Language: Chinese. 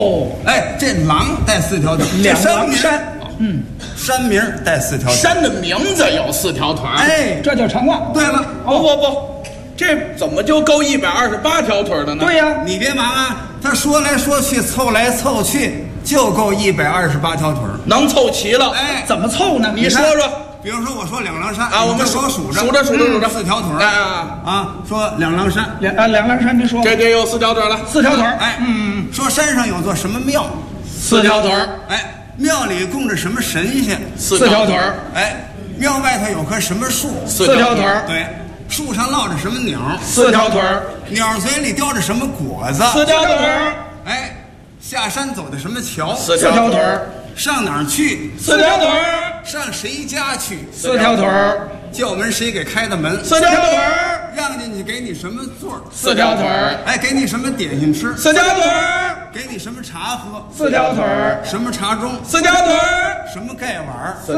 哦， 哎，这狼带4条腿，这两狼名山， 山名带4条腿。 山的名字有4条腿。 哎， 这叫长望。 对了， 不，这怎么就够128条腿的呢？ 对呀， 你别忙啊，他说来说去，凑来凑去，就够128条腿。 能凑齐了。 哎， 怎么凑呢？ 你说说。 比如说，我说两狼山啊，我们数着 4 条腿。啊，说两狼山， 两狼山，您说这有4条腿了 ，4条腿。 哎，说山上有座什么庙 ，4条腿。 哎，庙里供着什么神仙 ，4条腿。 哎，庙外头有棵什么树 ，4条腿。 对，树上落着什么鸟 ，4条腿。 鸟嘴里叼着什么果子 ，4条腿。 哎，下山走的什么桥 ，4条腿。 上哪儿去 ，4条腿。 上谁家去 ，4条腿。 叫门谁给开的门 ，4条腿。 让进去给你什么座 ，4条腿。 哎，给你什么点心吃 ，4条腿。 给你什么茶喝 ，4条腿。 什么茶盅 ，4条腿。 什么盖碗